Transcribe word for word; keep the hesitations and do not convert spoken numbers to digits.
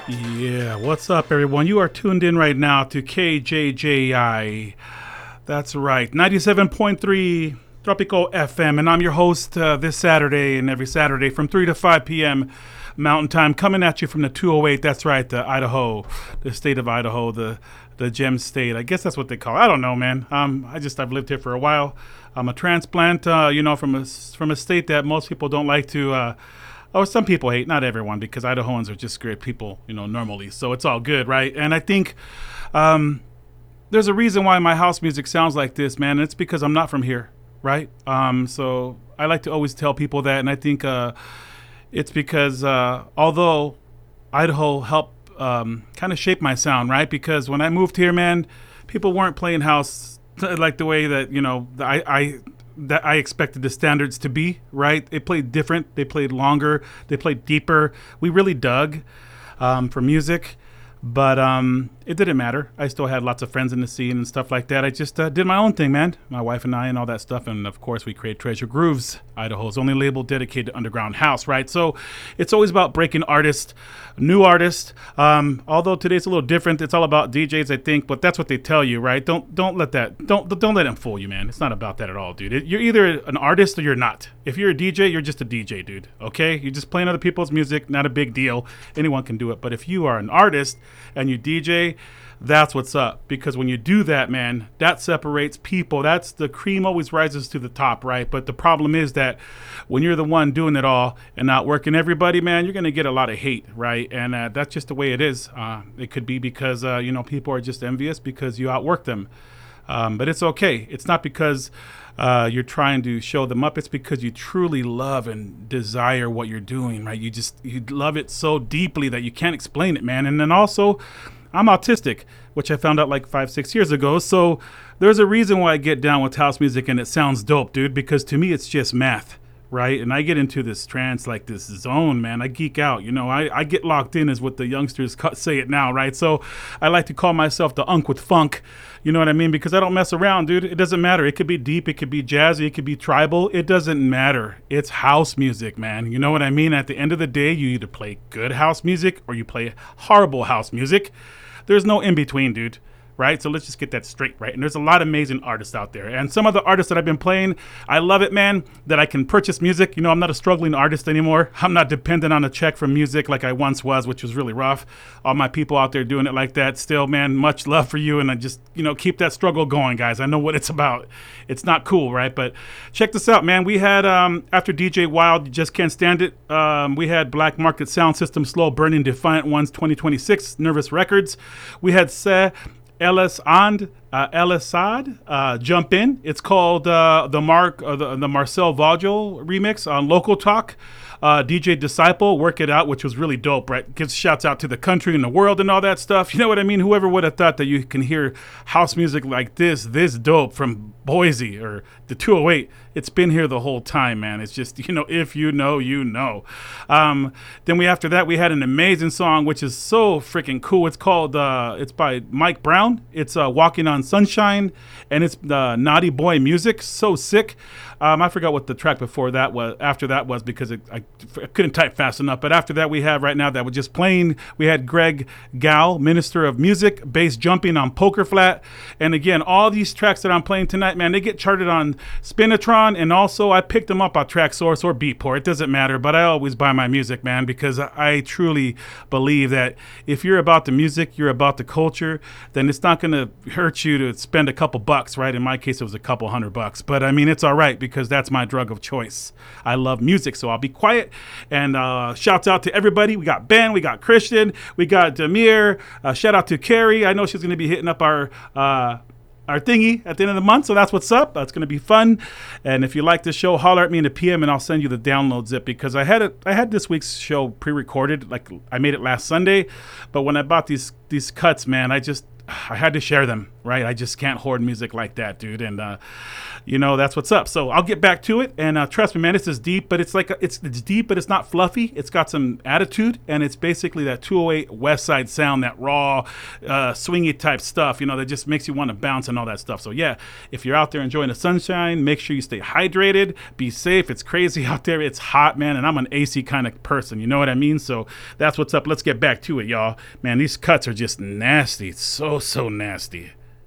Yeah, what's up, everyone? You are tuned in right now to K J J I. That's right, ninety-seven point three Tropico F M, and I'm your host uh, this Saturday and every Saturday from three to five p.m. Mountain Time, coming at you from the two oh eight. That's right, the Idaho, the state of Idaho, the the gem state. I guess that's what they call it. I don't know, man. Um, I just I've lived here for a while. I'm a transplant, uh, you know, from a from a state that most people don't like to. Uh, Oh, some people hate, not everyone, because Idahoans are just great people, you know, normally. So it's all good, right? And I think um, there's a reason why my house music sounds like this, man. And it's because I'm not from here, right? Um, so I like to always tell people that. And I think uh, it's because uh, although Idaho helped um, kind of shape my sound, right? Because when I moved here, man, people weren't playing house t- like the way that, you know, I... I that I expected the standards to be, right? They played different. They played longer. They played deeper. We really dug um, for music, but um, it didn't matter. I still had lots of friends in the scene and stuff like that. I just uh, did my own thing, man. My wife and I and all that stuff. And of course, we create Treasure Grooves, Idaho's only label dedicated to underground house, right? So it's always about breaking artists, new artists. Um, although today's a little different, it's all about D Js, I think. But that's what they tell you, right? Don't don't let that don't don't let them fool you, man. It's not about that at all, dude. It, you're either an artist or you're not. If you're a D J, you're just a D J, dude. Okay, you're just playing other people's music. Not a big deal. Anyone can do it. But if you are an artist and you D J, that's what's up. Because when you do that, man, that separates people. That's the cream always rises to the top, right? But the problem is that when you're the one doing it all and not working everybody, man, you're going to get a lot of hate, right? And uh, that's just the way it is. Uh, it could be because, uh, you know, people are just envious because you outwork them. Um, but it's okay. It's not because uh, you're trying to show them up. It's because you truly love and desire what you're doing, right? You just, you love it so deeply that you can't explain it, man. And then also, I'm autistic, which I found out like five, six years ago. So there's a reason why I get down with house music and it sounds dope, dude, because to me, it's just math, right? And I get into this trance, like this zone, man. I geek out, you know, I, I get locked in is what the youngsters say it now, right? So I like to call myself the unk with funk, you know what I mean? Because I don't mess around, dude. It doesn't matter. It could be deep. It could be jazzy. It could be tribal. It doesn't matter. It's house music, man. You know what I mean? At the end of the day, you either play good house music or you play horrible house music. There's no in between, dude. Right? So let's just get that straight, right? And there's a lot of amazing artists out there. And some of the artists that I've been playing, I love it, man, that I can purchase music. You know, I'm not a struggling artist anymore. I'm not dependent on a check from music like I once was, which was really rough. All my people out there doing it like that. Still, man, much love for you. And I just, you know, keep that struggle going, guys. I know what it's about. It's not cool, right? But check this out, man. We had, um, after D J Wild, You Just Can't Stand It, um, we had Black Market Sound System, Slow Burning Defiant Ones twenty twenty-six, Nervous Records. We had Se Ellis and uh, Elisad uh, jump in. It's called uh, the Mark uh, the, the Marcel Vogel remix on Local Talk. Uh, D J Disciple, Work It Out, which was really dope, right? Gives shouts out to the country and the world and all that stuff. You know what I mean? Whoever would have thought that you can hear house music like this, this dope from Boise or the two oh eight. It's been here the whole time, man. It's just, you know, if you know, you know. Um, then we, after that, we had an amazing song, which is so freaking cool. It's called, uh, it's by Mike Brown. It's uh, Walking on Sunshine, and it's uh, Naughty Boy Music. So sick. Um, I forgot what the track before that was, after that was, because it, I, I couldn't type fast enough. But after that, we have right now that we're just playing. We had Greg Gal, Minister of Music, Bass Jumping on Poker Flat. And again, all these tracks that I'm playing tonight, man, they get charted on Spinatron. And also, I picked them up on Traxsource or Beatport. It doesn't matter, but I always buy my music, man, because I, I truly believe that if you're about the music, you're about the culture, then it's not going to hurt you to spend a couple bucks, right? In my case, it was a couple hundred bucks. But, I mean, it's all right because that's my drug of choice. I love music, so I'll be quiet. And uh, shouts out to everybody. We got Ben, we got Christian, we got Demir. Uh, shout out to Carrie. I know she's going to be hitting up our... Uh, our thingy at the end of the month, so that's what's up. That's going to be fun. And if you like this show, holler at me in the P M and I'll send you the download zip, because I had it I had this week's show pre-recorded, like I made it last Sunday, but when I bought these these cuts, man, I just I had to share them, right? right? I just can't hoard music like that, dude. And uh, you know, that's what's up. So I'll get back to it. And uh, trust me, man, this is deep, but it's like a, it's it's deep, but it's not fluffy. It's got some attitude, and it's basically that two oh eight West Side sound, that raw, uh, swingy type stuff. You know, that just makes you want to bounce and all that stuff. So yeah, if you're out there enjoying the sunshine, make sure you stay hydrated, be safe. It's crazy out there. It's hot, man, and I'm an A C kind of person. You know what I mean? So that's what's up. Let's get back to it, y'all. Man, these cuts are just nasty. It's so so nasty.